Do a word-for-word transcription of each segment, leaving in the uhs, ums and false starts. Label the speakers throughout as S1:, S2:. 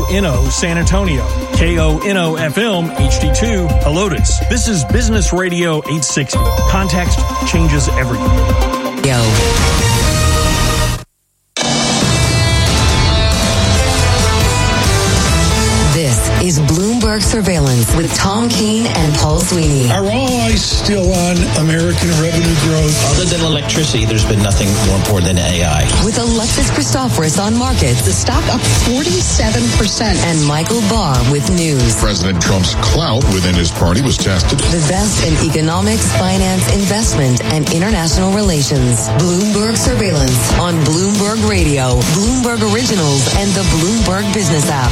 S1: O N O San Antonio, K O N O F M H D two Helotes. This is Business Radio eight sixty. Context changes everything.
S2: Yo. This is Bloomberg Surveillance with Tom Keene and Paul Sweeney.
S3: Are all eyes still on American revenue growth?
S4: Other than electricity, there's been nothing more important than A I.
S2: With Alexis Christoforous on markets,
S5: the stock up forty-seven percent.
S2: And Michael Barr with news.
S6: President Trump's clout within his party was tested.
S2: The best in economics, finance, investment, and international relations. Bloomberg Surveillance on Bloomberg Radio, Bloomberg Originals, and the Bloomberg Business app.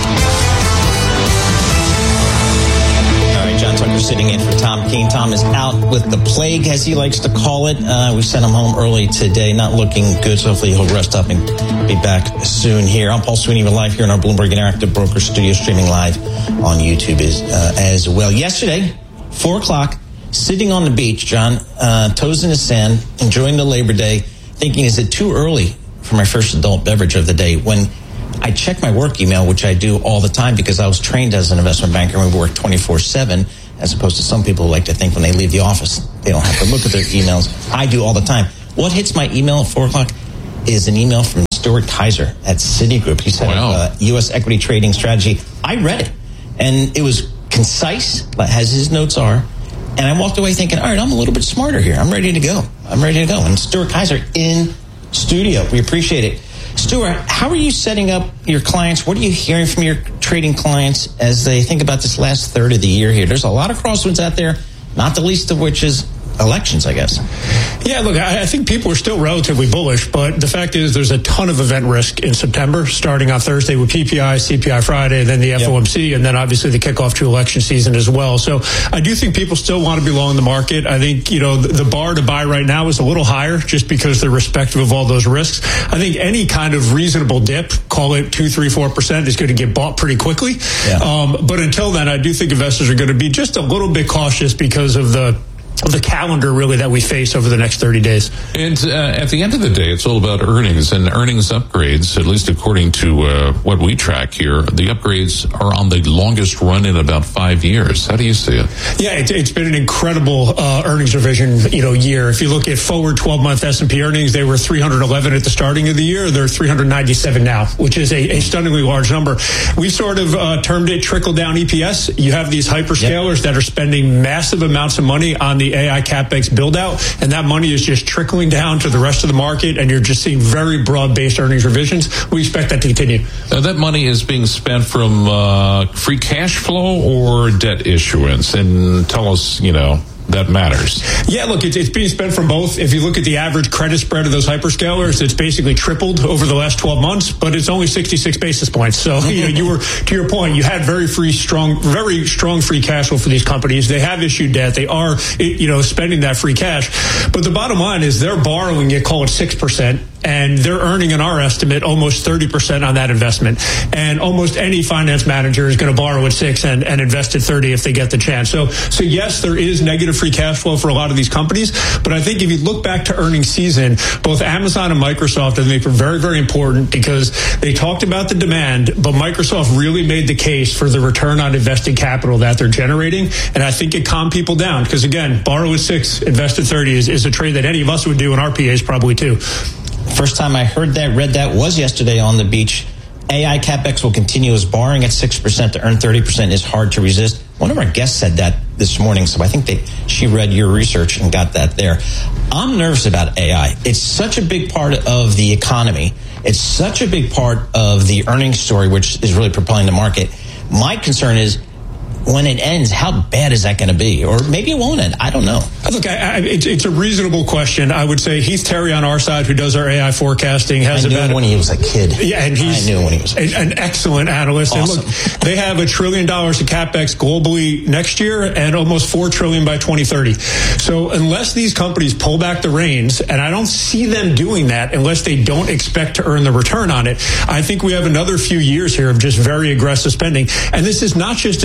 S4: John Tucker sitting in for Tom Keene. Tom is out with the plague, as he likes to call it. Uh, we sent him home early today, not looking good, so hopefully he'll rest up and be back soon here. I'm Paul Sweeney. We're live here in our Bloomberg Interactive Broker Studio, streaming live on YouTube as, uh, as well. Yesterday, four o'clock, sitting on the beach, John, uh, toes in the sand, enjoying the Labor Day, thinking, is it too early for my first adult beverage of the day? When I check my work email, which I do all the time because I was trained as an investment banker and we work twenty-four seven, as opposed to some people who like to think when they leave the office, they don't have to look at their emails. I do all the time. What hits my email at four o'clock is an email from Stuart Kaiser at Citigroup. He said, wow. uh, U S equity trading strategy. I read it, and it was concise, as his notes are. And I walked away thinking, all right, I'm a little bit smarter here. I'm ready to go. I'm ready to go. And Stuart Kaiser in studio. We appreciate it. Stuart, how are you setting up your clients? What are you hearing from your trading clients as they think about this last third of the year here? There's a lot of crosswinds out there, not the least of which is elections, I guess.
S7: Yeah, look, I think people are still relatively bullish, but the fact is there's a ton of event risk in September, starting on Thursday with P P I, C P I Friday, then the F O M C, yep. and then obviously the kickoff to election season as well. So I do think people still want to be long in the market. I think, you know, the, the bar to buy right now is a little higher just because they're respective of all those risks. I think any kind of reasonable dip, call it two, three, four percent, is going to get bought pretty quickly. Yeah. Um, but until then, I do think investors are going to be just a little bit cautious because of the the calendar really that we face over the next thirty days.
S8: And uh, at the end of the day, it's all about earnings and earnings upgrades, at least according to uh, what we track here. The upgrades are on the longest run in about five years. How do you see it?
S7: Yeah, it, it's been an incredible uh, earnings revision, you know, year. If you look at forward twelve-month S and P earnings, they were three hundred eleven at the starting of the year. They're three hundred ninety-seven now, which is a, a stunningly large number. We sort of uh, termed it trickle-down E P S. You have these hyperscalers yep. that are spending massive amounts of money on the A I CapEx build-out, and that money is just trickling down to the rest of the market, and you're just seeing very broad-based earnings revisions. We expect that to continue.
S8: Now, that money is being spent from uh, free cash flow or debt issuance, and tell us, you know, that matters.
S7: Yeah, look, it's, it's being spent from both. If you look at the average credit spread of those hyperscalers, it's basically tripled over the last twelve months, but it's only sixty-six basis points. So, you know, you were, to your point, you had very free, strong, very strong free cash flow for these companies. They have issued debt. They are, you know, spending that free cash. But the bottom line is they're borrowing, you call it six percent. And they're earning, in our estimate, almost thirty percent on that investment. And almost any finance manager is going to borrow at six and, and invest at thirty if they get the chance. So, so yes, there is negative free cash flow for a lot of these companies. But I think if you look back to earnings season, both Amazon and Microsoft, I think, were very, very important because they talked about the demand, but Microsoft really made the case for the return on invested capital that they're generating. And I think it calmed people down because, again, borrow at six, invest at thirty is, is a trade that any of us would do, and R P As probably too.
S4: First time I heard that, read that, was yesterday on the beach. A I CapEx will continue as borrowing at six percent to earn thirty percent is hard to resist. One of our guests said that this morning, so I think they, she read your research and got that there. I'm nervous about A I. It's such a big part of the economy. It's such a big part of the earnings story, which is really propelling the market. My concern is, when it ends, how bad is that going to be? Or maybe it won't end. I don't know.
S7: Look, I, I, it's, it's a reasonable question. I would say Heath Terry on our side, who does our A I forecasting, has
S4: I knew
S7: about
S4: him when he was a kid.
S7: Yeah, and he's
S4: I knew when he was a kid.
S7: an excellent analyst.
S4: Awesome.
S7: And look, they have a trillion dollars of CapEx globally next year and almost four trillion by twenty thirty. So unless these companies pull back the reins, and I don't see them doing that unless they don't expect to earn the return on it, I think we have another few years here of just very aggressive spending. And this is not just a, a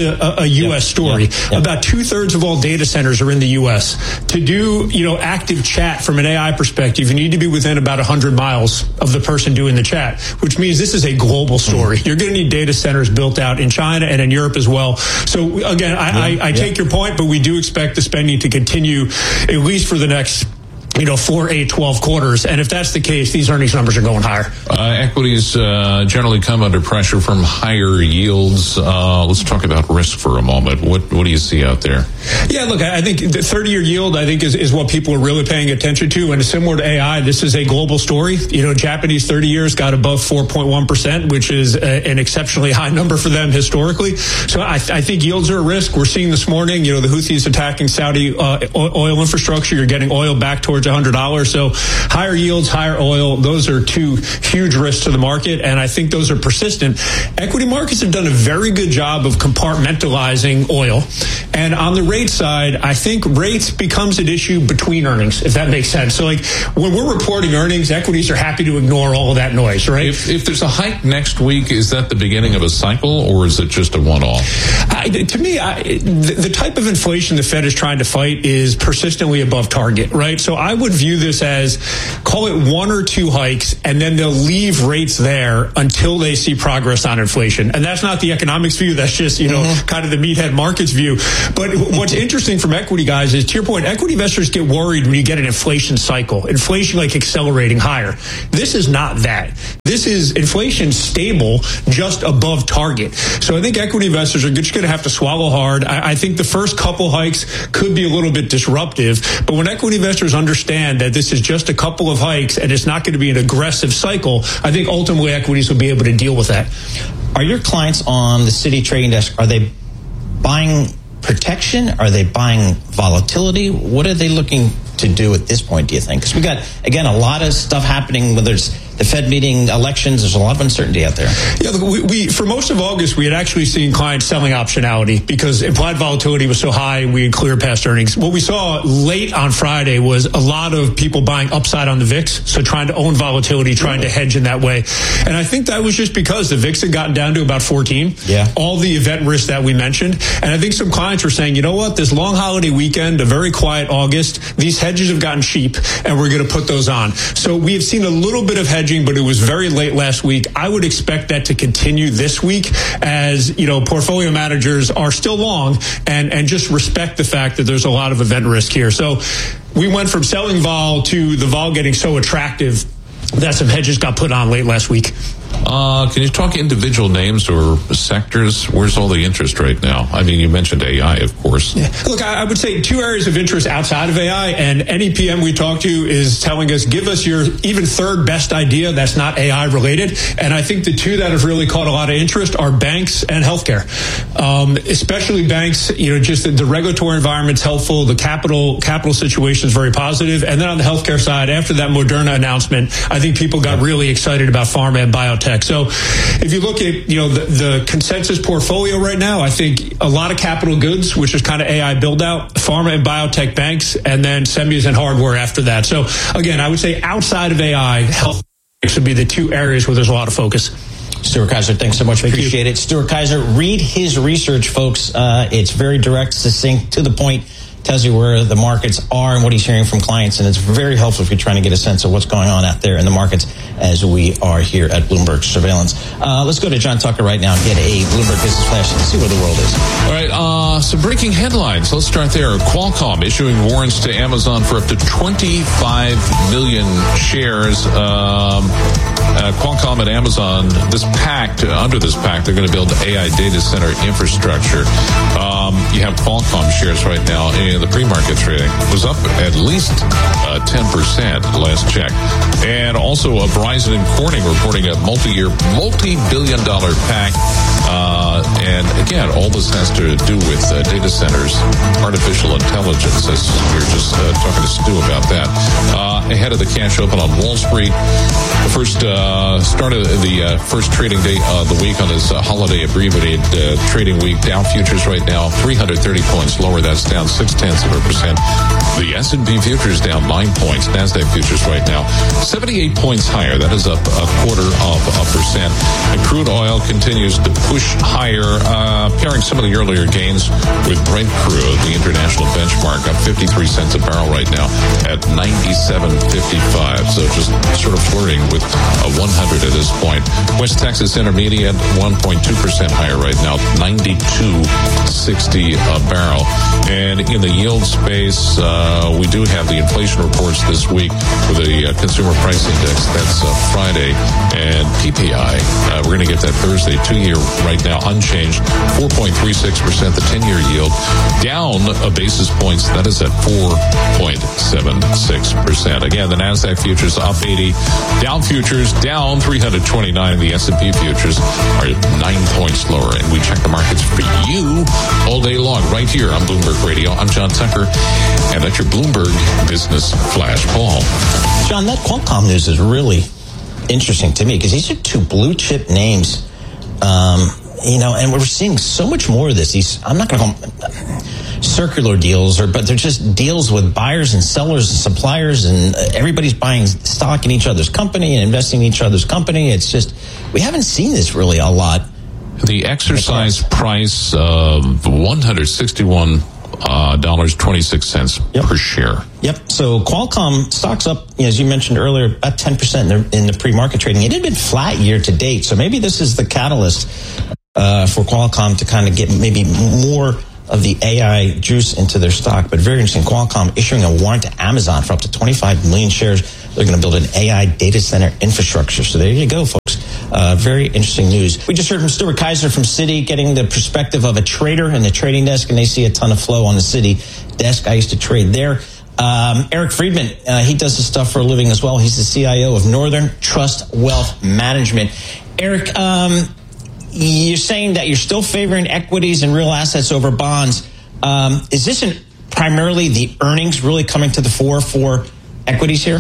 S7: a U S
S4: Yep.
S7: story.
S4: Yep. Yep.
S7: About two thirds of all data centers are in the U S. To do, you know, active chat from an A I perspective, you need to be within about one hundred miles of the person doing the chat, which means this is a global story. Mm-hmm. You're going to need data centers built out in China and in Europe as well. So again, I, yeah. I, I take yeah. your point, but we do expect the spending to continue at least for the next, you know, four, eight, twelve quarters. And if that's the case, these earnings numbers are going higher.
S8: Uh, equities uh, generally come under pressure from higher yields. Uh, let's talk about risk for a moment. What what do you see out there?
S7: Yeah, look, I think the thirty-year yield, I think, is, is what people are really paying attention to. And similar to A I, this is a global story. You know, Japanese thirty years got above four point one percent, which is a, an exceptionally high number for them historically. So I, I think yields are a risk. We're seeing this morning, you know, the Houthis attacking Saudi uh, oil infrastructure. You're getting oil back towards one hundred dollars. So higher yields, higher oil, those are two huge risks to the market. And I think those are persistent. Equity markets have done a very good job of compartmentalizing oil. And on the rate side, I think rates becomes an issue between earnings, if that makes sense. So like when we're reporting earnings, equities are happy to ignore all of that noise, right?
S8: If, if there's a hike next week, is that the beginning of a cycle or is it just a one-off?
S7: I, to me, I, the, the type of inflation the Fed is trying to fight is persistently above target, right? So I would view this as, call it one or two hikes, and then they'll leave rates there until they see progress on inflation. And that's not the economics view. That's just, you know, mm-hmm. kind of the meathead markets view. But what's interesting from equity guys is, to your point, equity investors get worried when you get an inflation cycle. Inflation like accelerating higher. This is not that. This is inflation stable, just above target. So I think equity investors are just going to have to swallow hard. I, I think the first couple hikes could be a little bit disruptive. But when equity investors understand that this is just a couple of hikes and it's not going to be an aggressive cycle, I think ultimately equities will be able to deal with that.
S4: Are your clients on the Citi trading desk, are they buying protection? Are they buying volatility? What are they looking to do at this point, do you think? Because we got, again, a lot of stuff happening, whether it's the Fed meeting, elections, there's a lot of uncertainty out there.
S7: Yeah, look, we, we for most of August, we had actually seen clients selling optionality because implied volatility was so high, we had cleared past earnings. What we saw late on Friday was a lot of people buying upside on the V I X, so trying to own volatility, trying to hedge in that way. And I think that was just because the V I X had gotten down to about fourteen.
S4: Yeah.
S7: All the event risks that we mentioned. And I think some clients were saying, you know what, this long holiday weekend, a very quiet August, these hedges have gotten cheap, and we're going to put those on. So we have seen a little bit of hedging, but it was very late last week. I would expect that to continue this week as, you know, portfolio managers are still long and, and just respect the fact that there's a lot of event risk here. So we went from selling vol to the vol getting so attractive that some hedges got put on late last week.
S8: Uh, can you talk individual names or sectors? Where's all the interest right now? I mean, you mentioned A I, of course.
S7: Yeah. Look, I would say two areas of interest outside of A I, and any P M we talk to is telling us, give us your even third best idea that's not A I related. And I think the two that have really caught a lot of interest are banks and healthcare. Um, especially banks, you know, just the, the regulatory environment's helpful. The capital capital situation is very positive. And then on the healthcare side, after that Moderna announcement, I think people got really excited about pharma and biotech. So if you look at, you know, the, the consensus portfolio right now, I think a lot of capital goods, which is kind of A I build out, pharma and biotech banks, and then semis and hardware after that. So again, I would say outside of A I, health would be the two areas where there's a lot of focus.
S4: Stuart Kaiser, thanks so much. Thank Appreciate you. it. Stuart Kaiser, read his research, folks. Uh, it's very direct, succinct, to the point. Tells you where the markets are and what he's hearing from clients, and it's very helpful if you're trying to get a sense of what's going on out there in the markets as we are here at Bloomberg Surveillance. Uh, let's go to John Tucker right now and get a Bloomberg Business Flash and see where the world is.
S8: All right, uh, some breaking headlines. Let's start there. Qualcomm issuing warrants to Amazon for up to twenty-five million shares. Um, uh, Qualcomm and Amazon, this pact, uh, under this pact, they're going to build A I data center infrastructure. Um, you have Qualcomm shares right now in the pre-market trading. Was up at least uh, ten percent last check. And also uh, Verizon and Corning reporting a multi-year, multi-billion dollar pact. Uh, and again, all this has to do with uh, data centers, artificial intelligence, as we were just uh, talking to Stu about that. Uh, ahead of the cash open on Wall Street, the first uh, start of the uh, first trading day of the week on this uh, holiday abbreviated uh, trading week. Dow futures right now three hundred thirty points lower. That's down six tenths of a percent. The S and P futures down nine points. Nasdaq futures right now seventy-eight points higher. That is up a quarter of a percent. And crude oil continues to push higher, uh, pairing some of the earlier gains with Brent crude, the international benchmark, up fifty-three cents a barrel right now at ninety-seven fifty-five. So just sort of flirting with a one hundred at this point. West Texas Intermediate, one point two percent higher right now, ninety-two sixty a barrel. And in the yield space, uh, we do have the inflation reports this week with the uh, consumer price index. That's uh, Friday. And P P I, uh, we're going to get that Thursday. Two-year right now unchanged, four point three six percent. The ten-year yield down a basis points. That is at four point seven six percent. Again, the NASDAQ futures up eighty. Dow futures down three hundred twenty-nine. The S and P futures are nine points lower. And we check the markets for you all day long right here on Bloomberg Radio. I'm John Tucker, and that's your Bloomberg Business Flash. Paul.
S4: John, that Qualcomm news is really interesting to me because these are two blue chip names, um, you know, and we're seeing so much more of this. These, I'm not going to call them circular deals, or but they're just deals with buyers and sellers and suppliers, and everybody's buying stock in each other's company and investing in each other's company. It's just, we haven't seen this really a lot.
S8: The exercise price of one hundred sixty-one dollars and twenty-six cents
S4: yep.
S8: per share.
S4: Yep. So Qualcomm stocks up, you know, as you mentioned earlier, about ten percent in the, in the pre-market trading. It had been flat year to date, so maybe this is the catalyst uh, for Qualcomm to kind of get maybe more of the A I juice into their stock. But very interesting, Qualcomm issuing a warrant to Amazon for up to twenty-five million shares. They're going to build an A I data center infrastructure. So there you go, folks. Uh, very interesting news. We just heard from Stuart Kaiser from Citi, getting the perspective of a trader in the trading desk, and they see a ton of flow on the Citi desk. I used to trade there. Um, Eric Friedman, uh, he does this stuff for a living as well. He's the C I O of Northern Trust Wealth Management. Eric, um, you're saying that you're still favoring equities and real assets over bonds. Um, is this an, primarily the earnings really coming to the fore for equities here?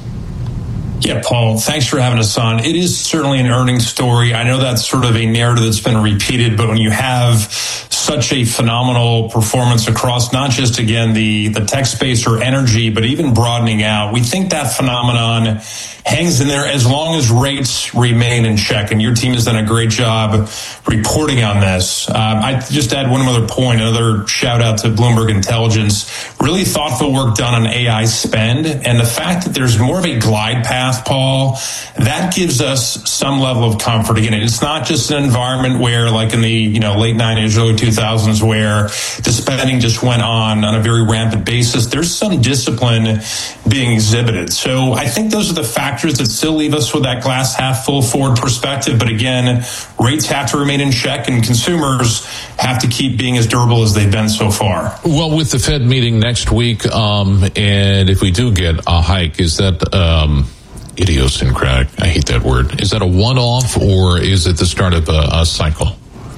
S9: Yeah, Paul, thanks for having us on. It is certainly an earnings story. I know that's sort of a narrative that's been repeated, but when you have such a phenomenal performance across not just, again, the, the tech space or energy, but even broadening out, we think that phenomenon hangs in there as long as rates remain in check. And your team has done a great job reporting on this. Um, I just add one other point, another shout out to Bloomberg Intelligence. Really thoughtful work done on A I spend. And the fact that there's more of a glide path, Paul, that gives us some level of comfort. Again, it's not just an environment where, like in the you know late nineties, early two thousands, where the spending just went on on a very rampant basis. There's some discipline being exhibited. So I think those are the factors that still leave us with that glass half full forward perspective. But again, rates have to remain in check, and consumers have to keep being as durable as they've been so far.
S8: Well, with the Fed meeting next week, um, and if we do get a hike, is that um, idiosyncratic? I hate that word. Is that a one-off, or is it the start of a, a cycle?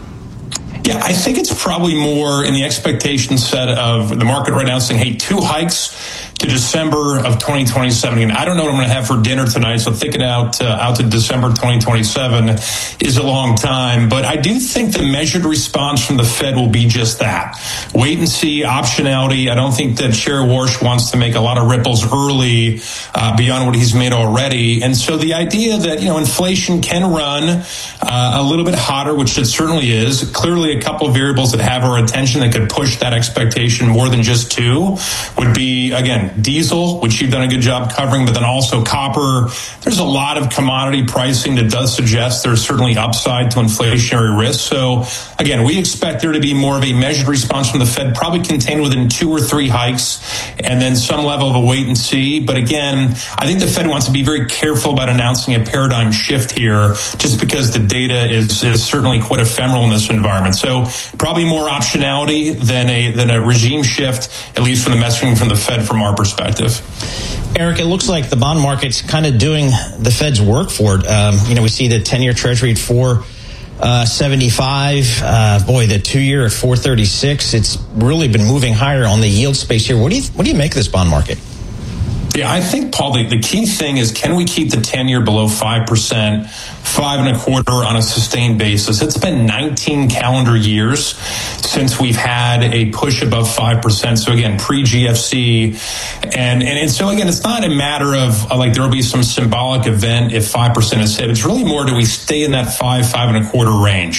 S9: Yeah, I think it's probably more in the expectation set of the market right now saying, hey, two hikes to December of twenty twenty-seven. And I don't know what I'm going to have for dinner tonight, so thinking out uh, out to December twenty twenty-seven is a long time. But I do think the measured response from the Fed will be just that. Wait and see, optionality. I don't think that Chair Warsh wants to make a lot of ripples early uh, beyond what he's made already. And so the idea that, you know, inflation can run uh, a little bit hotter, which it certainly is, clearly a couple of variables that have our attention that could push that expectation more than just two would be, again, diesel, which you've done a good job covering, but then also copper. There's a lot of commodity pricing that does suggest there's certainly upside to inflationary risk. So again, we expect there to be more of a measured response from the Fed, probably contained within two or three hikes, and then some level of a wait and see. But again, I think the Fed wants to be very careful about announcing a paradigm shift here, just because the data is, is certainly quite ephemeral in this environment. So probably more optionality than a than a regime shift, at least from the messaging from the Fed from our perspective.
S4: Eric, it looks like the bond market's kind of doing the Fed's work for it. Um, you know, we see the ten-year Treasury at four seventy-five. Uh, boy, the two-year at four thirty-six. It's really been moving higher on the yield space here. What do you what do you make of this bond market?
S9: Yeah, I think, Paul, the, the key thing is, can we keep the ten-year below five percent, five and a quarter on a sustained basis? It's been nineteen calendar years since we've had a push above five percent. So again, pre-G F C. And, and, and so again, it's not a matter of uh, like there will be some symbolic event if five percent is hit. It's really more, do we stay in that five, five and a quarter range?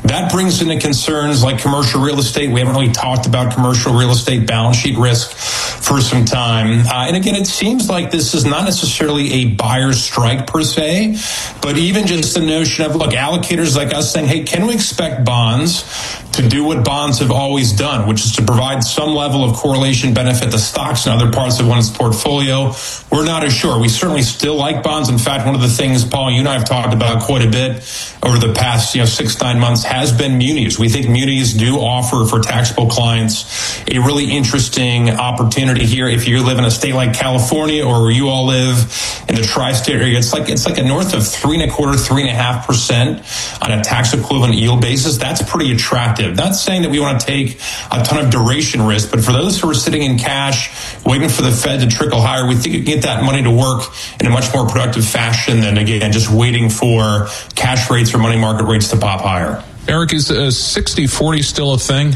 S9: That brings into concerns like commercial real estate. We haven't really talked about commercial real estate balance sheet risk for some time. Uh, and again, it seems like this is not necessarily a buyer's strike per se, but even just the notion of, look, allocators like us saying, hey, can we expect bonds to do what bonds have always done, which is to provide some level of correlation benefit to stocks and other parts of one's portfolio? We're not as sure. We certainly still like bonds. In fact, one of the things, Paul, you and I have talked about quite a bit over the past, you know, six, nine months has been munis. We think munis do offer for taxable clients a really interesting opportunity here. If you live in a state like California or where you all live in the tri-state area, it's like it's like a north of three and a quarter, three and a half percent on a tax equivalent yield basis. That's pretty attractive. Not saying that we want to take a ton of duration risk, but for those who are sitting in cash, waiting for the Fed to trickle higher, we think you can get that money to work in a much more productive fashion than, again, just waiting for cash rates or money market rates to pop higher.
S8: Eric, is uh, sixty forty still a thing?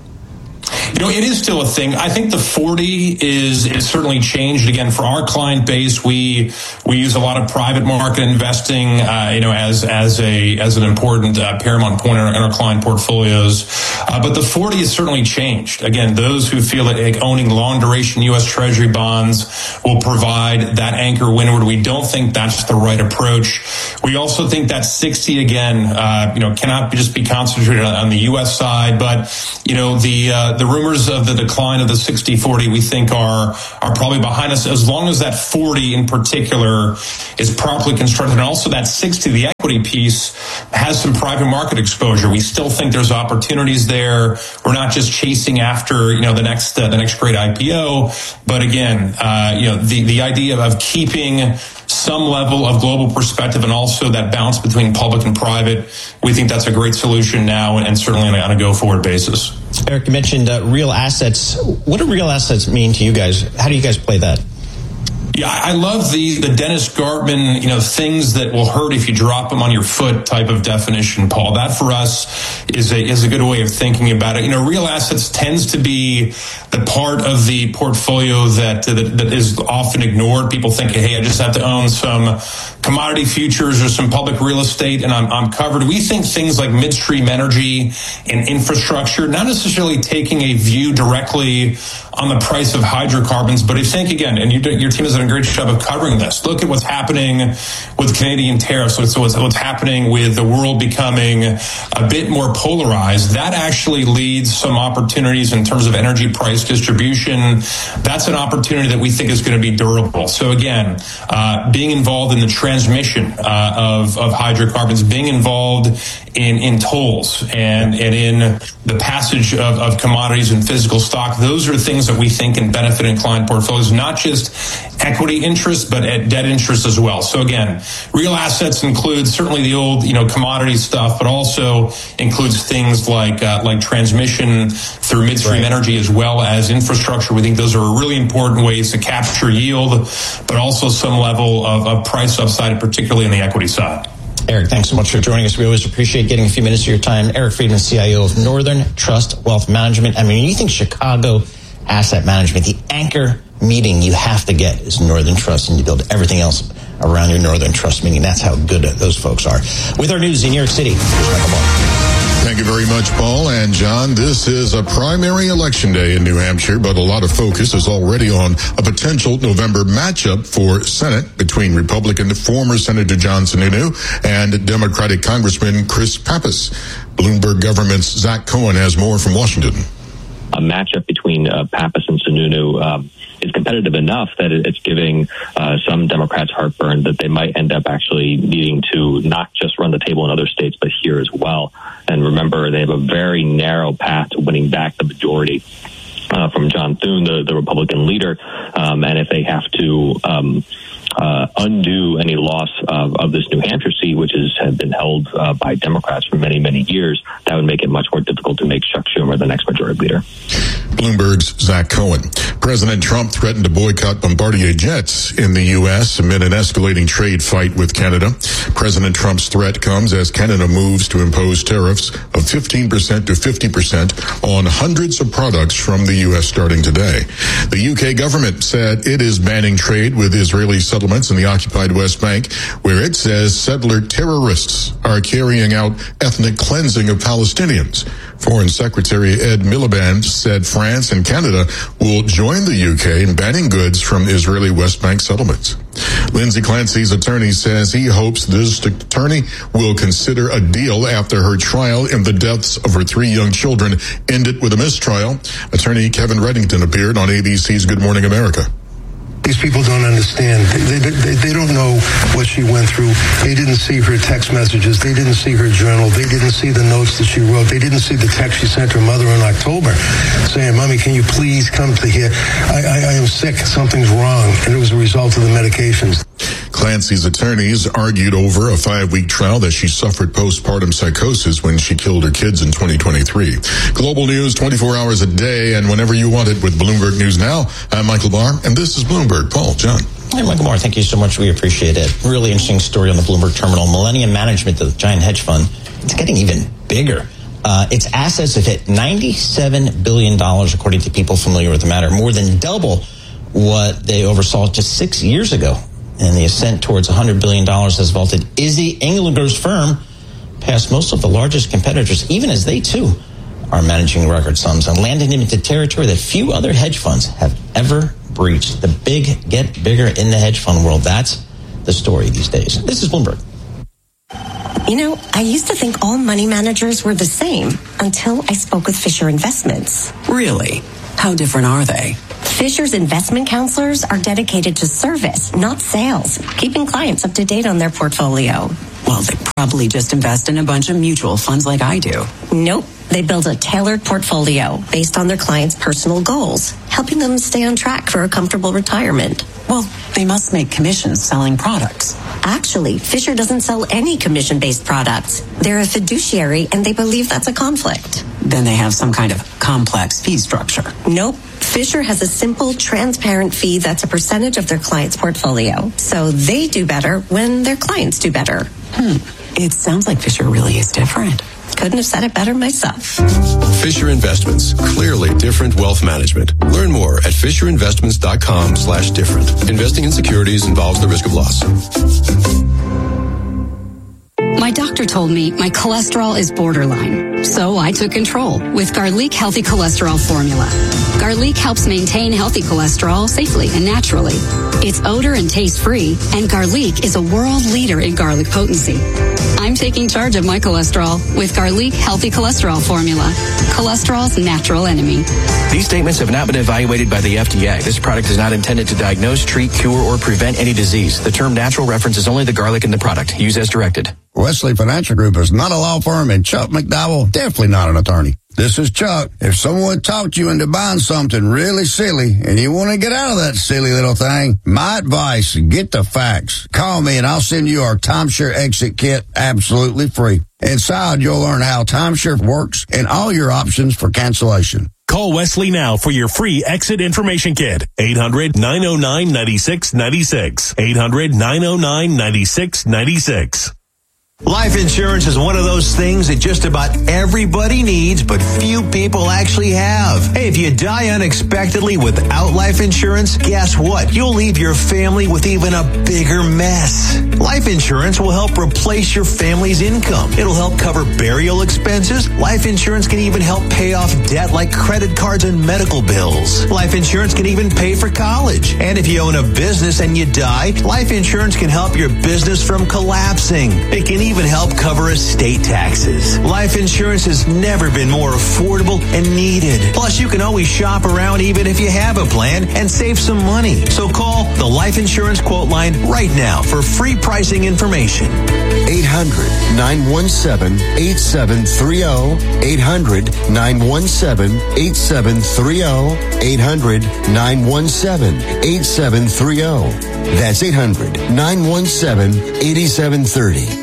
S9: You know, it is still a thing. I think the forty is is certainly changed. Again, for our client base, we we use a lot of private market investing, uh, you know, as as a as an important uh, paramount point in our, in our client portfolios. Uh, but the forty has certainly changed. Again, those who feel that like, owning long duration U S Treasury bonds will provide that anchor windward, we don't think that's the right approach. We also think that sixty again, uh, you know, cannot just be concentrated on, on the U S side, but you know the uh, the rumors of the decline of the sixty forty we think are are probably behind us, as long as that forty in particular is properly constructed, and also that sixty, the equity piece, has some private market exposure. We still think there's opportunities there. We're not just chasing after you know the next uh, the next great I P O, but again, uh, you know the the idea of keeping some level of global perspective and also that balance between public and private, we think that's a great solution now and certainly on a, on a go-forward basis.
S4: Eric, you mentioned uh, real assets. What do real assets mean to you guys? How do you guys play that?
S9: Yeah, I love the the Dennis Gartman, you know, things that will hurt if you drop them on your foot type of definition, Paul. That for us is a is a good way of thinking about it. You know, real assets tends to be the part of the portfolio that that, that is often ignored. People think, hey, I just have to own some commodity futures or some public real estate and I'm, I'm covered. We think things like midstream energy and infrastructure, not necessarily taking a view directly on the price of hydrocarbons, but I think, again, and you, your team has done a great job of covering this. Look at what's happening with Canadian tariffs. So what's, what's happening with the world becoming a bit more polarized. That actually leads some opportunities in terms of energy price distribution. That's an opportunity that we think is going to be durable. So again, uh, being involved in the transmission uh, of, of hydrocarbons, being involved in, in tolls and, and in the passage of, of commodities and physical stock, those are things that we think can benefit in client portfolios, not just equity interest, but at debt interest as well. So again, real assets include certainly the old, you know, commodity stuff, but also includes things like uh, like transmission through midstream right. energy as well as infrastructure. We think those are really important ways to capture yield, but also some level of, of price upside, particularly in the equity side.
S4: Eric, thanks so much for joining us. We always appreciate getting a few minutes of your time. Eric Friedman, C I O of Northern Trust Wealth Management. I mean, you think Chicago Asset Management, the anchor meeting you have to get is Northern Trust, and you build everything else around your Northern Trust meeting. That's how good those folks are. With our news in New York City, here's Michael Barr.
S6: Thank you very much, Paul and John. This is a primary election day in New Hampshire, but a lot of focus is already on a potential November matchup for Senate between Republican former Senator John Sununu and Democratic Congressman Chris Pappas. Bloomberg Government's Zach Cohen has more from Washington.
S10: A matchup between uh, Pappas and Sununu um, is competitive enough that it's giving uh, some Democrats heartburn that they might end up actually needing to not just run the table in other states, but here as well. And remember, they have a very narrow path to winning back the majority uh, from John Thune, the, the Republican leader. Um, and if they have to um, uh, undo any loss of, of this New Hampshire seat, which has had been held uh, by Democrats for many, many years, that would make it much more difficult to make Chuck Schumer the next majority leader.
S6: Bloomberg's Zach Cohen. President Trump threatened to boycott Bombardier jets in the U S amid an escalating trade fight with Canada. President Trump's threat comes as Canada moves to impose tariffs of fifteen percent to fifty percent on hundreds of products from the U S starting today. The U K government said it is banning trade with Israeli settlements settlements in the occupied West Bank, where it says settler terrorists are carrying out ethnic cleansing of Palestinians. Foreign Secretary Ed Miliband said France and Canada will join the U K in banning goods from Israeli West Bank settlements. Lindsay Clancy's attorney says he hopes the district attorney will consider a deal after her trial in the deaths of her three young children ended with a mistrial. Attorney Kevin Reddington appeared on A B C's Good Morning America.
S3: These people don't understand. They, they, they don't know what she went through. They didn't see her text messages. They didn't see her journal. They didn't see the notes that she wrote. They didn't see the text she sent her mother in October saying, Mommy, can you please come to here? I, I, I am sick. Something's wrong. And it was a result of the medications.
S6: Clancy's attorneys argued over a five-week trial that she suffered postpartum psychosis when she killed her kids in twenty twenty-three. Global news twenty-four hours a day and whenever you want it with Bloomberg News Now. I'm Michael Barr, and this is Bloomberg. Paul, John.
S4: Hey, Michael Barr, thank you so much. We appreciate it. Really interesting story on the Bloomberg Terminal. Millennium Management, the giant hedge fund, it's getting even bigger. Uh, its assets have hit ninety-seven billion dollars, according to people familiar with the matter, more than double what they oversaw just six years ago. And the ascent towards one hundred billion dollars has vaulted Izzy Englinger's firm past most of the largest competitors, even as they, too, are managing record sums and landing them into territory that few other hedge funds have ever breached. The big get bigger in the hedge fund world. That's the story these days. This is Bloomberg.
S11: You know, I used to think all money managers were the same until I spoke with Fisher Investments.
S12: Really? How different are they?
S11: Fisher's investment counselors are dedicated to service, not sales, keeping clients up to date on their portfolio.
S12: Well, they probably just invest in a bunch of mutual funds like I do.
S11: Nope. They build a tailored portfolio based on their clients' personal goals, helping them stay on track for a comfortable retirement.
S12: Well, they must make commissions selling products.
S11: Actually, Fisher doesn't sell any commission-based products. They're a fiduciary, and they believe that's a conflict.
S12: Then they have some kind of complex fee structure.
S11: Nope. Fisher has a simple, transparent fee that's a percentage of their client's portfolio. So they do better when their clients do better.
S12: Hmm. It sounds like Fisher really is different.
S11: Couldn't have said it better myself.
S13: Fisher Investments. Clearly different wealth management. Learn more at fisherinvestments.com slash different. Investing in securities involves the risk of loss.
S14: My doctor told me my cholesterol is borderline, so I took control with Garlic Healthy Cholesterol Formula. Garlic helps maintain healthy cholesterol safely and naturally. It's odor and taste-free, and Garlic is a world leader in garlic potency. I'm taking charge of my cholesterol with Garlic Healthy Cholesterol Formula, cholesterol's natural enemy.
S15: These statements have not been evaluated by the F D A. This product is not intended to diagnose, treat, cure, or prevent any disease. The term natural references only the garlic in the product. Use as directed.
S16: Wesley Financial Group is not a law firm, and Chuck McDowell definitely not an attorney. This is Chuck. If someone talked you into buying something really silly and you want to get out of that silly little thing, my advice, get the facts. Call me and I'll send you our timeshare exit kit absolutely free. Inside, you'll learn how timeshare works and all your options for cancellation.
S1: Call Wesley now for your free exit information kit. eight hundred, nine oh nine, nine six nine six. eight hundred, nine oh nine, nine six nine six.
S17: Life insurance is one of those things that just about everybody needs, but few people actually have. Hey, if you die unexpectedly without life insurance, guess what? You'll leave your family with even a bigger mess. Life insurance will help replace your family's income. It'll help cover burial expenses. Life insurance can even help pay off debt like credit cards and medical bills. Life insurance can even pay for college. And if you own a business and you die, life insurance can help your business from collapsing. It can even help cover estate taxes. Life insurance has never been more affordable and needed. Plus, you can always shop around even if you have a plan and save some money. So call the Life Insurance Quote Line right now for free pricing information.
S18: eight hundred, nine one seven, eight seven three zero. eight hundred, nine one seven, eight seven three zero. eight hundred, nine one seven, eight seven three zero. That's eight hundred, nine one seven, eight seven three zero.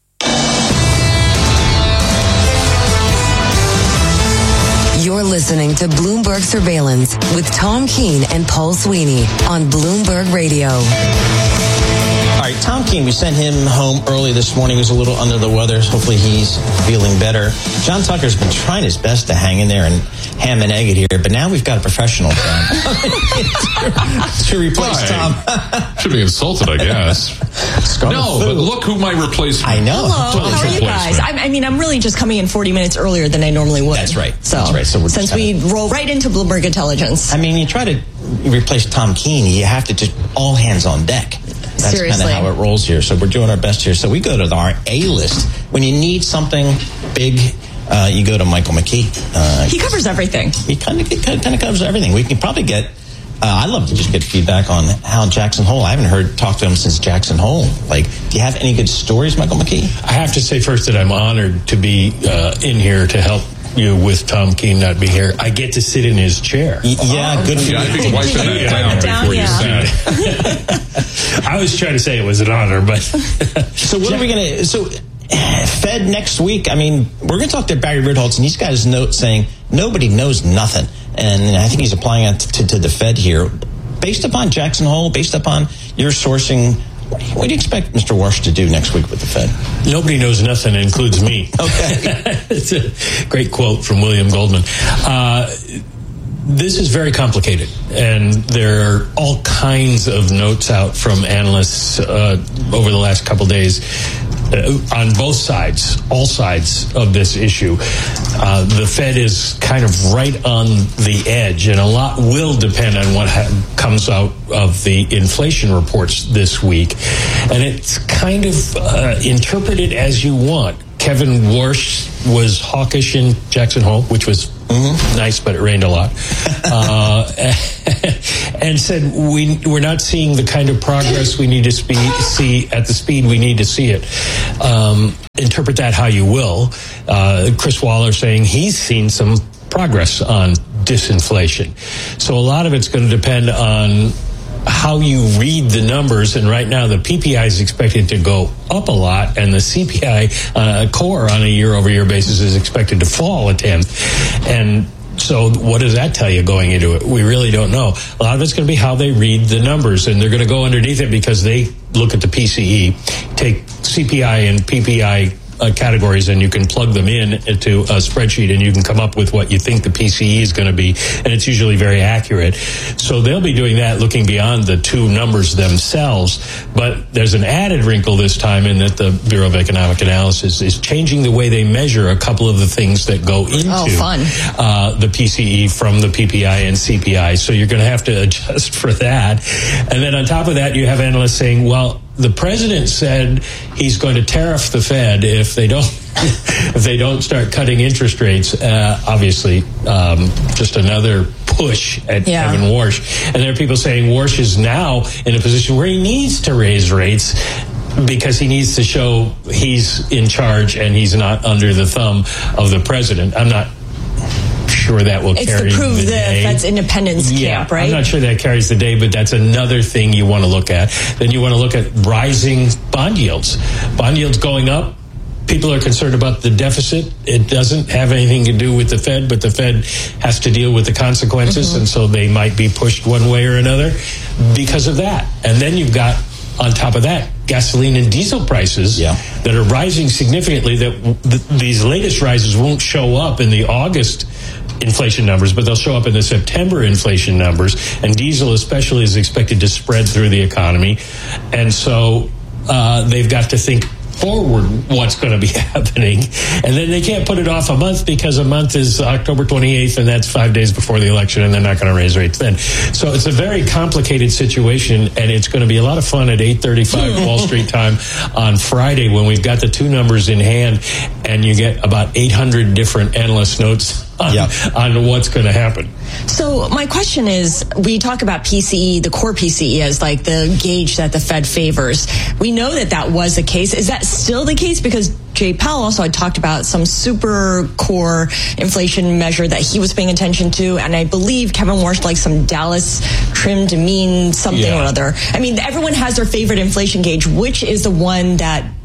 S2: You're listening to Bloomberg Surveillance with Tom Keene and Paul Sweeney on Bloomberg Radio.
S4: All right, right, Tom Keene, we sent him home early this morning. He was a little under the weather. Hopefully he's feeling better. John Tucker's been trying his best to hang in there and ham and egg it here, but now we've got a professional to replace Tom.
S8: Should be insulted, I guess. No, but look who my replacement.
S4: I know.
S19: Hello, how are you guys? I, I mean, I'm really just coming in forty minutes earlier than I normally would.
S4: That's right.
S19: So,
S4: That's right. So we're
S19: since we roll right into Bloomberg Intelligence.
S4: I mean, you try to replace Tom Keene, you have to just all hands on deck. That's
S19: Seriously.
S4: kind of how it rolls here. So we're doing our best here. So we go to our A-list. When you need something big, uh, you go to Michael McKee. Uh,
S19: he covers everything.
S4: He kind of kind of covers everything. We can probably get. Uh, I'd love to just get feedback on how Jackson Hole. I haven't heard talk to him since Jackson Hole. Like, do you have any good stories, Michael McKee?
S20: I have to say first that I'm honored to be uh, in here to help you with Tom Keene not be here. I get to sit in his chair.
S4: Y- yeah, oh, good for you.
S8: I think wiping that down, down before
S19: yeah.
S8: you sat.
S20: I was trying to say it was an honor, but
S4: so what are we going to? So Fed next week. I mean, we're going to talk to Barry Ritholtz, and he's got his note saying nobody knows nothing, and I think he's applying it to, to the Fed here, based upon Jackson Hole, based upon your sourcing. What do, you, what do you expect Mister Warsh to do next week with the Fed?
S20: Nobody knows nothing, includes me.
S4: Okay.
S20: It's a great quote from William Goldman. Uh, this is very complicated, and there are all kinds of notes out from analysts uh, over the last couple days uh, on both sides, all sides of this issue. Uh, the Fed is kind of right on the edge, and a lot will depend on what ha- comes out of the inflation reports this week. And it's kind of uh, interpreted as you want. Kevin Warsh was hawkish in Jackson Hole, which was mm-hmm. nice, but it rained a lot, uh, and said we, we're not seeing the kind of progress we need to spe- see at the speed we need to see it. Um, interpret that how you will. Uh, Chris Waller saying he's seen some progress on disinflation. So a lot of it's going to depend on how you read the numbers, and right now the P P I is expected to go up a lot, and the C P I uh, core on a year-over-year basis is expected to fall a tenth. And so what does that tell you going into it? We really don't know. A lot of it's going to be how they read the numbers, and they're going to go underneath it because they look at the P C E, take C P I and P P I Uh, categories, and you can plug them in into a spreadsheet, and you can come up with what you think the P C E is going to be, and it's usually very accurate. So they'll be doing that, looking beyond the two numbers themselves. But there's an added wrinkle this time in that the Bureau of Economic Analysis is changing the way they measure a couple of the things that go into
S19: oh, fun.
S20: Uh, the P C E from the P P I and C P I. So you're going to have to adjust for that. And then on top of that, you have analysts saying, well, the president said he's going to tariff the Fed if they don't if they don't start cutting interest rates. Uh, obviously, um, just another push at
S19: yeah.
S20: Kevin Warsh. And there are people saying Warsh is now in a position where he needs to raise rates because he needs to show he's in charge and he's not under the thumb of the president. I'm not sure that will
S19: it's
S20: carry
S19: to prove
S20: the,
S19: the
S20: day.
S19: Fed's independence
S20: yeah,
S19: camp, right?
S20: I'm not sure that carries the day, but that's another thing you want to look at. Then you want to look at rising bond yields. Bond yields going up. People are concerned about the deficit. It doesn't have anything to do with the Fed, but the Fed has to deal with the consequences, mm-hmm. and so they might be pushed one way or another because of that. And then you've got, on top of that, gasoline and diesel prices
S4: yeah.
S20: that are rising significantly. That th- these latest rises won't show up in the August inflation numbers, but they'll show up in the September inflation numbers. And diesel especially is expected to spread through the economy. And so uh, they've got to think forward what's going to be happening, and then they can't put it off a month because a month is October twenty-eighth, and that's five days before the election, and they're not going to raise rates then. So it's a very complicated situation, and it's going to be a lot of fun at eight thirty-five Wall Street time on Friday when we've got the two numbers in hand, and you get about eight hundred different analyst notes on, yep. on what's going to happen.
S19: So my question is, we talk about P C E, the core P C E, as like the gauge that the Fed favors. We know that that was the case. Is that still the case? Because Jay Powell also had talked about some super core inflation measure that he was paying attention to, and I believe Kevin Warsh likes some Dallas trim to mean something yeah. or other. I mean, everyone has their favorite inflation gauge. Which is the one that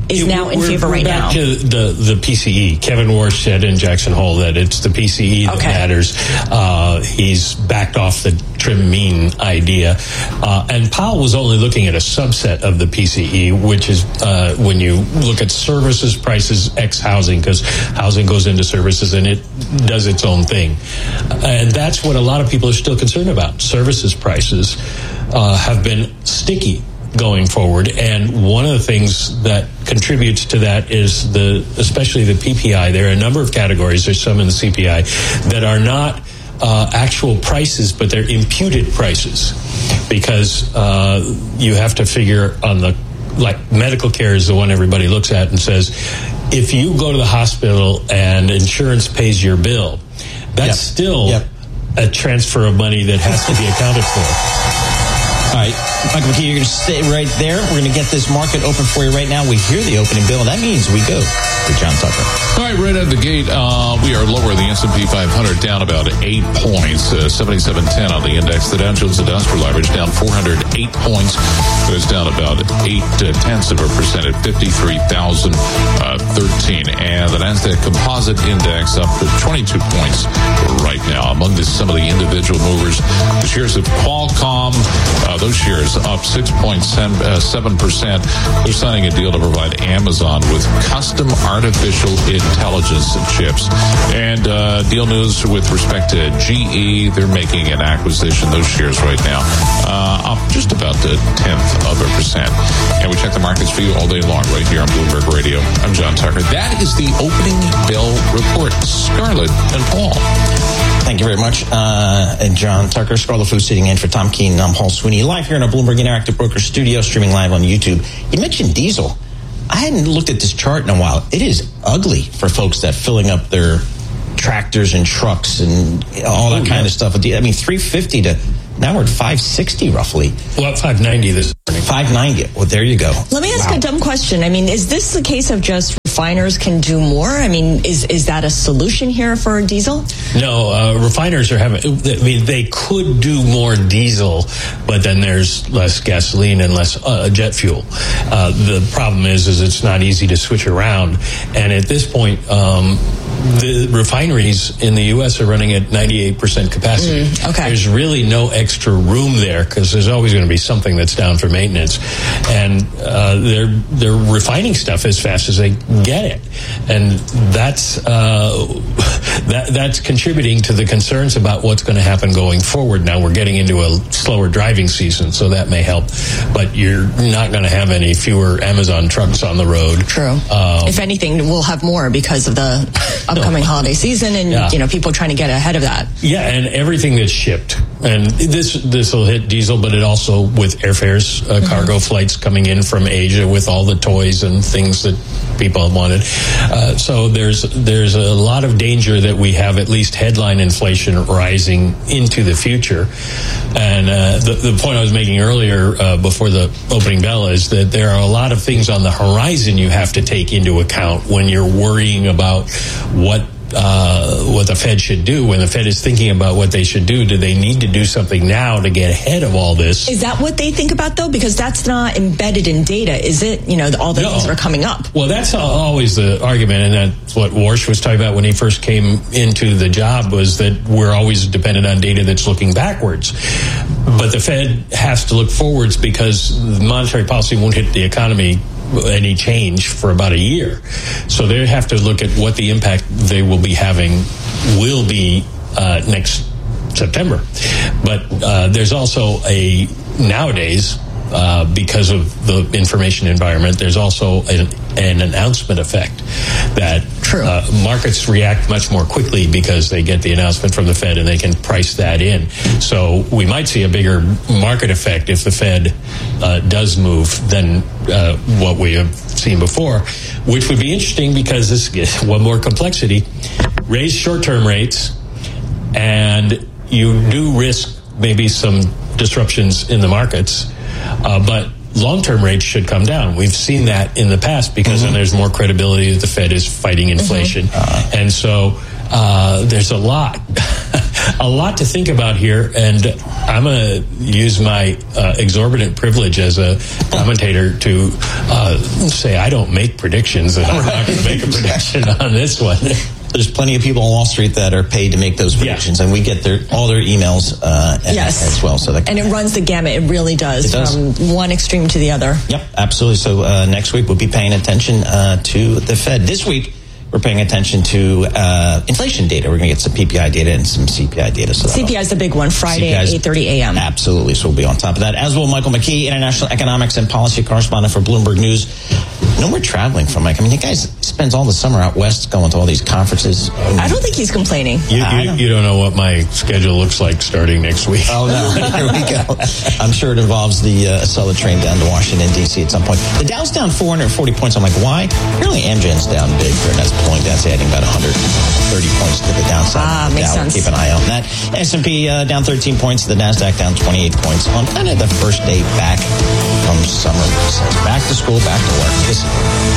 S19: is
S20: Yeah,
S19: now in
S20: we're,
S19: favor
S20: we're
S19: right
S20: back
S19: now?
S20: to the, the P C E. Kevin Warsh said in Jackson Hole that it's the P C E that
S19: Okay.
S20: matters. Uh, he's backed off the trim mean idea. Uh, and Powell was only looking at a subset of the P C E, which is uh, when you look at services prices ex housing, because housing goes into services and it does its own thing. And that's what a lot of people are still concerned about. Services prices uh, have been sticky going forward, and one of the things that contributes to that is the, especially the P P I. There are a number of categories. There's some in the C P I that are not uh, actual prices, but they're imputed prices, because uh, you have to figure on the, like medical care is the one everybody looks at and says, if you go to the hospital and insurance pays your bill, that's yep. still yep. a transfer of money that has to be accounted for.
S4: All right, Michael McKee, you're going to stay right there. We're going to get this market open for you right now. We hear the opening bell, and that means we go to John Tucker.
S8: All right, right out the gate, uh, we are lower. The S and P five hundred down about eight points, uh, seventy-seven ten on the index. The Dow Jones Industrial Average down four hundred eight points. It was down about eight uh, tenths of a percent at fifty-three thousand thirteen. And the Nasdaq Composite Index up to twenty-two points right now. Among this, some of the individual movers, the shares of Qualcomm, uh, those shares up six point seven percent. They're signing a deal to provide Amazon with custom artificial intelligence chips. And uh, deal news with respect to G E, they're making an acquisition. Those shares right now uh, up just about a tenth of a percent. And we check the markets for you all day long right here on Bloomberg Radio. I'm John Tucker. That is the opening bell report. Scarlett and Paul.
S4: Thank you very much, uh, and John Tucker. Scarlett Fu sitting in for Tom Keene. I'm Paul Sweeney, live here in our Bloomberg Interactive Broker studio, streaming live on YouTube. You mentioned diesel. I hadn't looked at this chart in a while. It is ugly for folks that filling up their tractors and trucks and all that oh, kind yeah. of stuff. I mean, three fifty to now we're at five sixty roughly.
S20: Well, five ninety this morning.
S4: five ninety. Well, there you go.
S19: Let me ask
S4: wow.
S19: a dumb question. I mean, is this the case of just refiners can do more? I mean, is is that a solution here for diesel?
S20: No, uh, refiners are having, I mean, they could do more diesel, but then there's less gasoline and less uh, jet fuel. Uh, the problem is, is it's not easy to switch around. And at this point, um, the refineries in the U S are running at ninety-eight percent capacity.
S19: Mm, okay.
S20: There's really no extra room there because there's always going to be something that's down for maintenance. And uh, they're, they're refining stuff as fast as they get it. And that's, uh, that, that's contributing to the concerns about what's going to happen going forward. Now we're getting into a slower driving season, so that may help. But you're not going to have any fewer Amazon trucks on the road.
S19: True.
S20: Um,
S19: if anything, we'll have more because of the upcoming no. holiday season and, yeah. you know, people trying to get ahead of that.
S20: Yeah, and everything that's shipped. And this this will hit diesel, but it also with airfares, uh, mm-hmm. cargo flights coming in from Asia with all the toys and things that people wanted. Uh, so there's there's a lot of danger that we have at least headline inflation rising into the future. And uh, the, the point I was making earlier uh, before the opening bell is that there are a lot of things on the horizon you have to take into account when you're worrying about what Uh, what the Fed should do. When the Fed is thinking about what they should do, do they need to do something now to get ahead of all this?
S19: Is that what they think about, though? Because that's not embedded in data, is it? You know, all the no. things that are coming up.
S20: Well, that's always the argument, and that's what Warsh was talking about when he first came into the job, was that we're always dependent on data that's looking backwards. But the Fed has to look forwards because monetary policy won't hit the economy any change for about a year. So they have to look at what the impact they will be having will be uh, next September. But uh, there's also a, nowadays, uh, because of the information environment, there's also an, an announcement effect that uh, markets react much more quickly because they get the announcement from the Fed and they can price that in. So we might see a bigger market effect if the Fed uh, does move than uh, what we have seen before, which would be interesting because this gets one more complexity. Raise short-term rates and you do risk maybe some disruptions in the markets, uh, but long-term rates should come down. We've seen that in the past because mm-hmm. then there's more credibility that the Fed is fighting inflation. Mm-hmm. Uh, and so uh, there's a lot a lot to think about here, and I'm going to use my uh, exorbitant privilege as a commentator to uh, say I don't make predictions, and I'm not going to make a prediction on this one.
S4: There's plenty of people on Wall Street that are paid to make those predictions, yeah. and we get their all their emails uh,
S19: yes.
S4: as well. So that,
S19: and it runs the gamut. It really does,
S4: it does.
S19: from one extreme to the other.
S4: Yep, absolutely. So uh, next week we'll be paying attention uh, to the Fed. This week we're paying attention to uh, inflation data. We're going to get some P P I data and some C P I data. So
S19: C P I is the big one, Friday at eight thirty a.m.
S4: Absolutely. So we'll be on top of that. As will Michael McKee, international economics and policy correspondent for Bloomberg News. No more traveling from Mike. I mean, the guy spends all the summer out west going to all these conferences.
S19: I don't think he's complaining.
S20: You, you, don't. you don't know what my schedule looks like starting next week.
S4: Oh, no. Here we go. I'm sure it involves the uh, Acela train down to Washington, D C at some point. The Dow's down four hundred forty points. I'm like, why? Apparently Amgen's down big here, and that's pulling down, adding about one hundred thirty points to the downside.
S19: Ah,
S4: the
S19: makes
S4: Dow.
S19: sense.
S4: Keep an eye on that. S and P uh, down thirteen points. The NASDAQ down twenty-eight points on kind of the first day back from summer recess. Back to school, back to work. This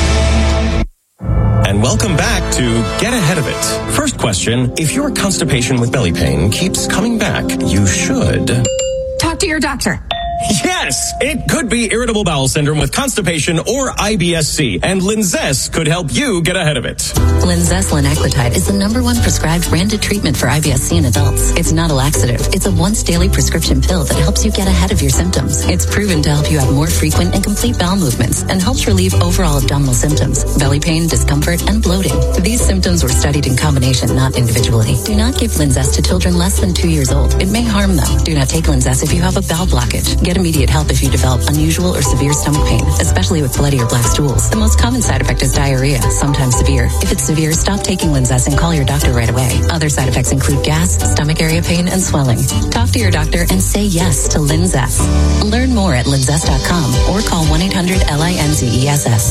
S21: And welcome back to Get Ahead of It. First question, if your constipation with belly pain keeps coming back, you should
S22: talk to your doctor.
S21: Yes, it could be irritable bowel syndrome with constipation or I B S C, and Linzess could help you get ahead of it.
S23: Linzess linaclotide is the number one prescribed branded treatment for I B S C in adults. It's not a laxative. It's a once daily prescription pill that helps you get ahead of your symptoms. It's proven to help you have more frequent and complete bowel movements and helps relieve overall abdominal symptoms, belly pain, discomfort, and bloating. These symptoms were studied in combination, not individually. Do not give Linzess to children less than two years old. It may harm them. Do not take Linzess if you have a bowel blockage. Get immediate help if you develop unusual or severe stomach pain, especially with bloody or black stools. The most common side effect is diarrhea, sometimes severe. If it's severe, stop taking Linzess and call your doctor right away. Other side effects include gas, stomach area pain, and swelling. Talk to your doctor and say yes to Linzess. Learn more at linzess dot com or call one eight hundred L I N Z E S S.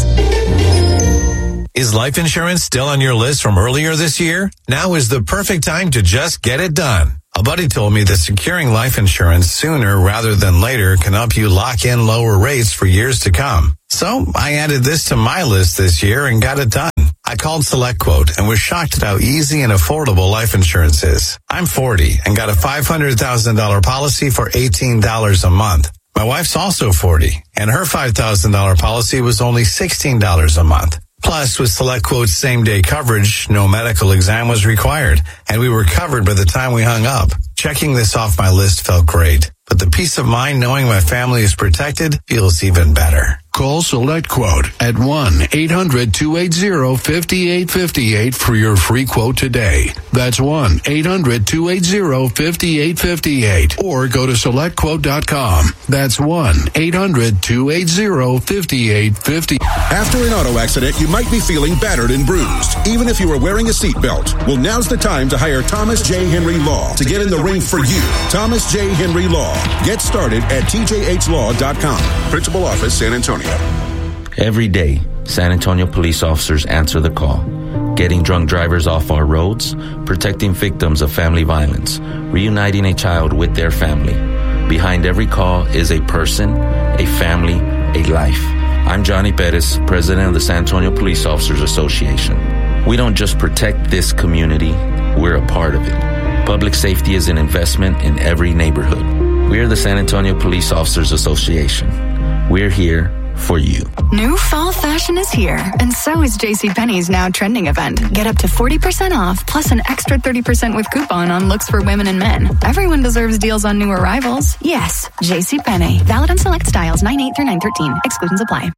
S17: Is life insurance still on your list from earlier this year? Now is the perfect time to just get it done. A buddy told me that securing life insurance sooner rather than later can help you lock in lower rates for years to come. So I added this to my list this year and got it done. I called SelectQuote and was shocked at how easy and affordable life insurance is. I'm forty and got a five hundred thousand dollars policy for eighteen dollars a month. My wife's also forty and her five thousand dollars policy was only sixteen dollars a month. Plus, with SelectQuote's same-day coverage, no medical exam was required, and we were covered by the time we hung up. Checking this off my list felt great, but the peace of mind knowing my family is protected feels even better.
S24: Call SelectQuote at one eight hundred two eight zero five eight five eight for your free quote today. That's one eight hundred two eight zero five eight five eight. Or go to select quote dot com. That's one eight hundred two eight zero five eight five eight.
S25: After an auto accident, you might be feeling battered and bruised, even if you are wearing a seatbelt. Well, now's the time to hire Thomas J. Henry Law to get in the ring for you. Thomas J. Henry Law. Get started at T J H law dot com. Principal Office, San Antonio.
S26: Every day, San Antonio police officers answer the call. Getting drunk drivers off our roads, protecting victims of family violence, reuniting a child with their family. Behind every call is a person, a family, a life. I'm Johnny Perez, president of the San Antonio Police Officers Association. We don't just protect this community, we're a part of it. Public safety is an investment in every neighborhood. We're the San Antonio Police Officers Association. We're here for you.
S22: New fall fashion is here, and so is JCPenney's now trending event. Get up to forty percent off, plus an extra thirty percent with coupon on looks for women and men. Everyone deserves deals on new arrivals. Yes, JCPenney. Valid on select styles nine eight through nine thirteen. Exclusions apply.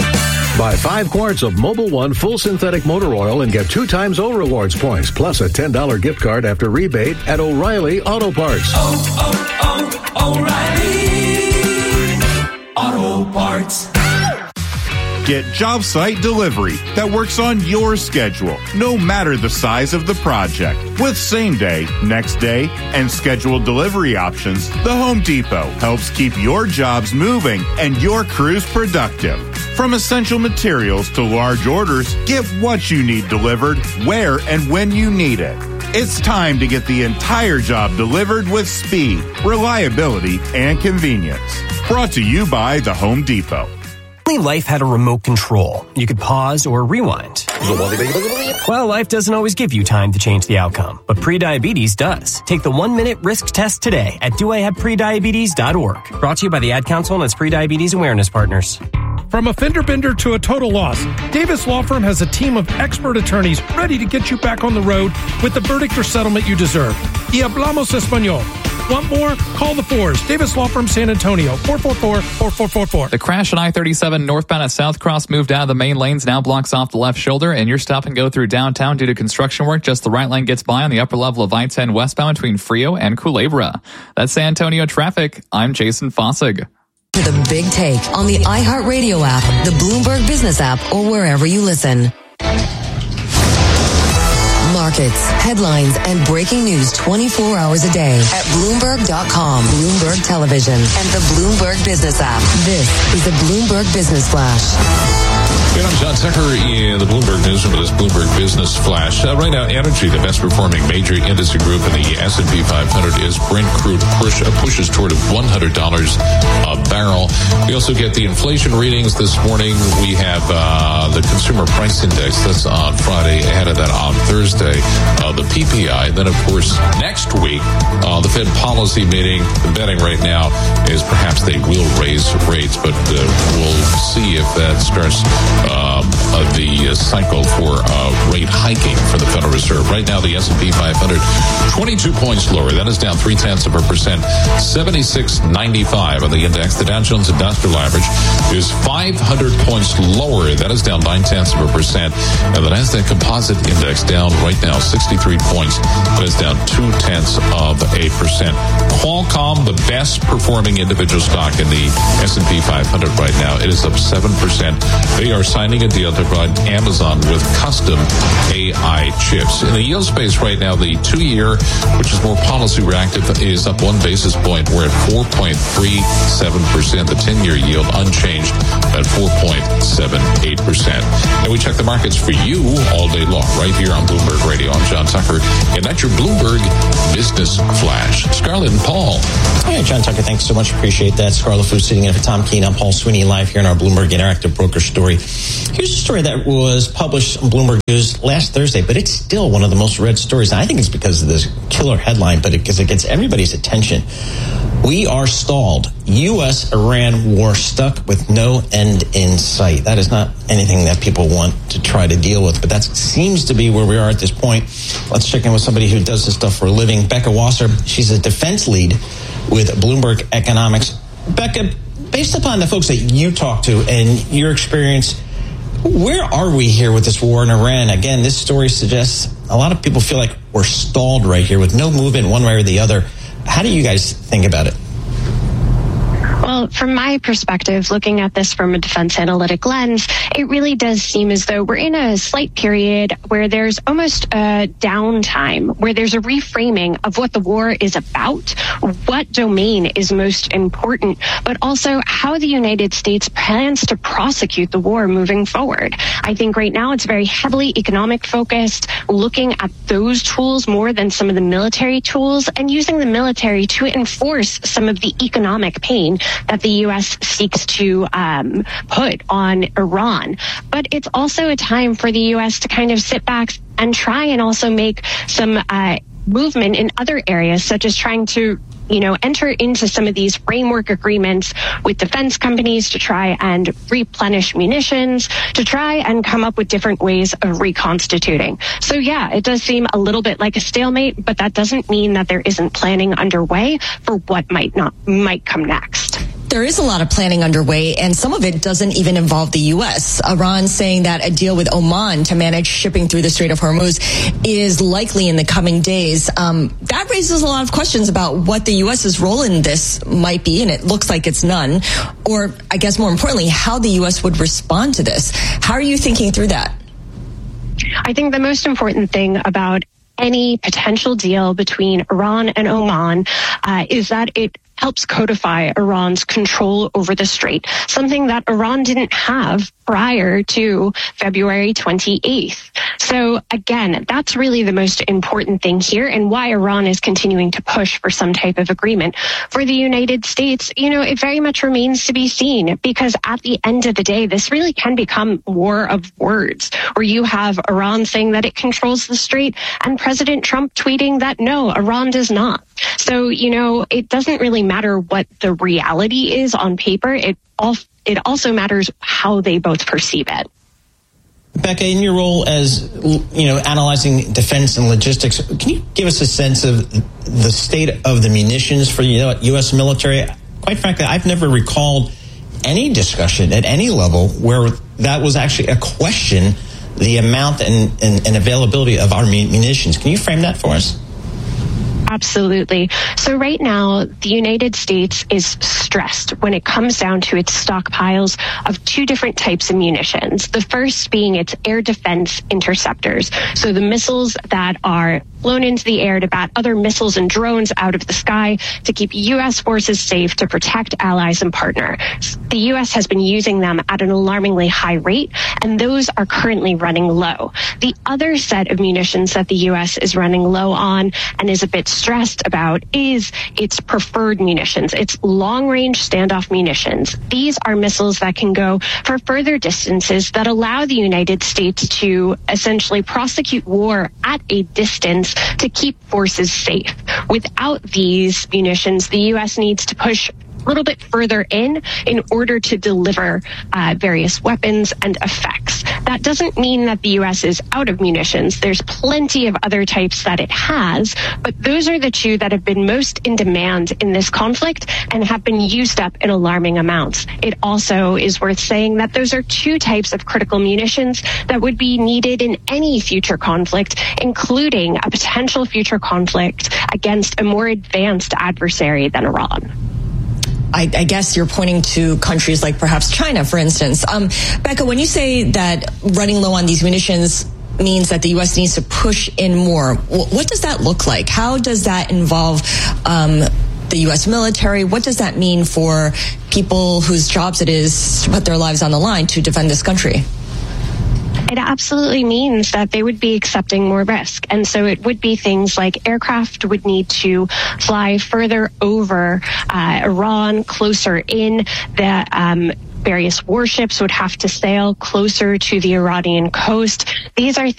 S27: Buy five quarts of Mobil One full synthetic motor oil and get two times O Rewards points, plus a ten dollars gift card after rebate at O'Reilly Auto Parts.
S28: Oh, oh, oh, O'Reilly Auto Parts.
S29: Get job site delivery that works on your schedule, no matter the size of the project. With same day, next day, and scheduled delivery options, the Home Depot helps keep your jobs moving and your crews productive. From essential materials to large orders, get what you need delivered, where and when you need it. It's time to get the entire job delivered with speed, reliability, and convenience. Brought to you by the Home Depot.
S30: Life had a remote control. You could pause or rewind.
S3: Well, life doesn't always give you time to change the outcome, but prediabetes does. Take the one-minute risk test today at do I have prediabetes dot org. Brought to you by the Ad Council and its prediabetes awareness partners.
S5: From a fender bender to a total loss, Davis Law Firm has a team of expert attorneys ready to get you back on the road with the verdict or settlement you deserve. Y hablamos español. Want more? Call the fours. Davis Law Firm San Antonio, four four four, four four four four.
S6: The crash on I thirty-seven northbound at South Cross moved out of the main lanes, now blocks off the left shoulder, and you're stop and go through downtown due to construction work. Just the right lane gets by on the upper level of I ten westbound between Frio and Culebra. That's San Antonio traffic. I'm Jason Fossig.
S2: To the Big Take on the iHeartRadio app, the Bloomberg Business app, or wherever you listen. Markets, headlines, and breaking news twenty-four hours a day at Bloomberg dot com, Bloomberg Television, and the Bloomberg Business app. This is the Bloomberg Business Flash.
S8: And I'm John Tucker in the Bloomberg Newsroom with this Bloomberg Business Flash. Uh, right now, energy, the best performing major industry group in the S and P five hundred, is Brent crude push, uh, pushes toward one hundred dollars a barrel. We also get the inflation readings this morning. We have uh, the consumer price index. That's on Friday. Ahead of that on Thursday, uh, the P P I. Then, of course, next week, uh, the Fed policy meeting. The betting right now is perhaps they will raise rates, but uh, we'll see if that starts Um, uh, the uh, cycle for uh, rate hiking for the Federal Reserve. Right now, the S and P five hundred, twenty-two points lower. That is down three tenths of a percent, seventy-six ninety-five on the index. The Dow Jones Industrial Average is five hundred points lower. That is down nine tenths of a percent. And the Nasdaq Composite Index down right now sixty-three points. That is down two tenths of a percent. Qualcomm, the best performing individual stock in the S and P five hundred right now. It is up seven percent. They are signing a deal to provide Amazon with custom A I chips. In the yield space right now, the two-year, which is more policy reactive, is up one basis point. We're at four point three seven percent. The ten-year yield unchanged at four point seven eight percent. And we check the markets for you all day long right here on Bloomberg Radio. I'm John Tucker, and that's your Bloomberg Business Flash. Scarlett and Paul.
S4: Hey, John Tucker, thanks so much. Appreciate that. Scarlett Fu sitting in for Tom Keene. I'm Paul Sweeney, live here in our Bloomberg Interactive Broker Story. Here's a story that was published on Bloomberg News last Thursday, but it's still one of the most read stories. And I think it's because of this killer headline, but because it, it gets everybody's attention. We are stalled. U S Iran war stuck with no end in sight. That is not anything that people want to try to deal with, but that seems to be where we are at this point. Let's check in with somebody who does this stuff for a living. Becca Wasser, she's a defense lead with Bloomberg Economics. Becca, based upon the folks that you talk to and your experience, where are we here with this war in Iran? Again, this story suggests a lot of people feel like we're stalled right here with no movement one way or the other. How do you guys think about it?
S7: Well, from my perspective, looking at this from a defense analytic lens, it really does seem as though we're in a slight period where there's almost a downtime, where there's a reframing of what the war is about, what domain is most important, but also how the United States plans to prosecute the war moving forward. I think right now it's very heavily economic focused, looking at those tools more than some of the military tools, and using the military to enforce some of the economic pain that the U S seeks to um, put on Iran. But it's also a time for the U S to kind of sit back and try and also make some uh, movement in other areas, such as trying to you know, enter into some of these framework agreements with defense companies to try and replenish munitions, to try and come up with different ways of reconstituting. So yeah, it does seem a little bit like a stalemate, but that doesn't mean that there isn't planning underway for what might not might come next.
S19: There is a lot of planning underway, and some of it doesn't even involve the U S. Iran saying that a deal with Oman to manage shipping through the Strait of Hormuz is likely in the coming days. Um, that raises a lot of questions about what the U S's role in this might be, and it looks like it's none. Or, I guess more importantly, how the U S would respond to this. How are you thinking through that?
S7: I think the most important thing about any potential deal between Iran and Oman uh, is that it helps codify Iran's control over the strait, something that Iran didn't have prior to February twenty-eighth. So again, that's really the most important thing here, and why Iran is continuing to push for some type of agreement. For the United States, you know, it very much remains to be seen, because at the end of the day, this really can become war of words, where you have Iran saying that it controls the strait and President Trump tweeting that no, Iran does not. So, you know, it doesn't really matter what the reality is on paper. It all, it also matters how they both perceive it.
S4: Becca, in your role as, you know, analyzing defense and logistics, can you give us a sense of the state of the munitions for the U S military? Quite frankly, I've never recalled any discussion at any level where that was actually a question, the amount and, and, and availability of our munitions. Can you frame that for us?
S7: Absolutely. So right now, the United States is stressed when it comes down to its stockpiles of two different types of munitions. The first being its air defense interceptors. So the missiles that are flown into the air to bat other missiles and drones out of the sky to keep U S forces safe, to protect allies and partners. The U S has been using them at an alarmingly high rate, and those are currently running low. The other set of munitions that the U S is running low on and is a bit stressed about is its preferred munitions, its long-range standoff munitions. These are missiles that can go for further distances that allow the United States to essentially prosecute war at a distance to keep forces safe. Without these munitions, the U S needs to push a little bit further in in order to deliver uh, various weapons and effects. That doesn't mean that the U S is out of munitions. There's plenty of other types that it has, but those are the two that have been most in demand in this conflict and have been used up in alarming amounts. It also is worth saying that those are two types of critical munitions that would be needed in any future conflict, including a potential future conflict against a more advanced adversary than Iran.
S19: I, I guess you're pointing to countries like perhaps China, for instance. Um, Becca, when you say that running low on these munitions means that the U S needs to push in more, what does that look like? How does that involve um, the U S military? What does that mean for people whose jobs it is to put their lives on the line to defend this country?
S7: It absolutely means that they would be accepting more risk. And so it would be things like aircraft would need to fly further over uh, Iran, closer in. The um, various warships would have to sail closer to the Iranian coast. These are